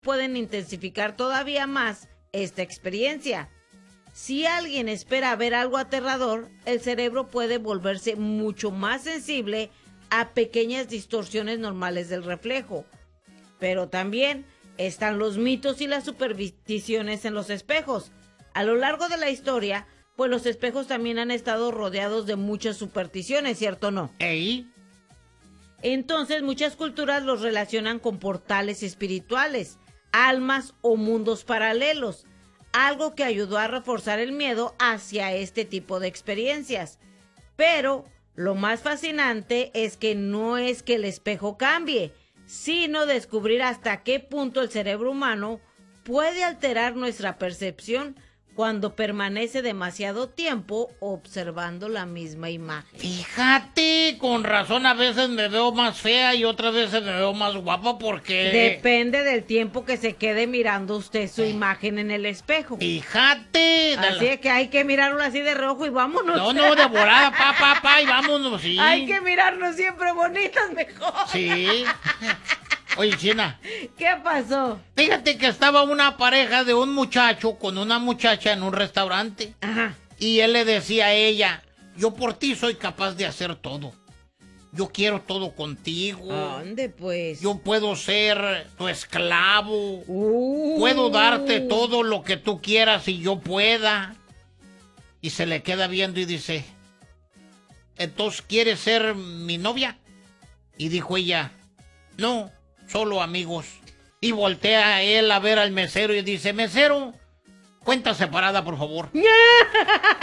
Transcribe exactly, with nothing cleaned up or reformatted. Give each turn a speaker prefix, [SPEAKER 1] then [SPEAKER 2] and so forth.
[SPEAKER 1] pueden intensificar todavía más esta experiencia. Si alguien espera ver algo aterrador, el cerebro puede volverse mucho más sensible a pequeñas distorsiones normales del reflejo. Pero también están los mitos y las supersticiones en los espejos. A lo largo de la historia, pues los espejos también han estado rodeados de muchas supersticiones, ¿cierto o no?
[SPEAKER 2] ¿Ey?
[SPEAKER 1] Entonces, muchas culturas los relacionan con portales espirituales, almas o mundos paralelos, algo que ayudó a reforzar el miedo hacia este tipo de experiencias. Pero lo más fascinante es que no es que el espejo cambie, sino descubrir hasta qué punto el cerebro humano puede alterar nuestra percepción cuando permanece demasiado tiempo observando la misma imagen.
[SPEAKER 2] Fíjate, con razón a veces me veo más fea y otras veces me veo más guapa porque...
[SPEAKER 1] Depende del tiempo que se quede mirando usted su imagen en el espejo.
[SPEAKER 2] Fíjate.
[SPEAKER 1] Así es que hay que mirarlo así de rojo y vámonos.
[SPEAKER 2] No, no, de volada, pa, pa, pa, y vámonos, sí.
[SPEAKER 1] Hay que mirarnos siempre bonitas mejor.
[SPEAKER 2] Sí. Oye, China.
[SPEAKER 1] ¿Qué pasó?
[SPEAKER 2] Fíjate que estaba una pareja de un muchacho con una muchacha en un restaurante.
[SPEAKER 1] Ajá.
[SPEAKER 2] Y él le decía a ella, yo por ti soy capaz de hacer todo. Yo quiero todo contigo.
[SPEAKER 1] ¿Dónde, pues?
[SPEAKER 2] Yo puedo ser tu esclavo.
[SPEAKER 1] Uh.
[SPEAKER 2] Puedo darte todo lo que tú quieras y yo pueda. Y se le queda viendo y dice, ¿entonces quieres ser mi novia? Y dijo ella, no, solo amigos. Y voltea a él a ver al mesero y dice, mesero, cuenta separada, por favor.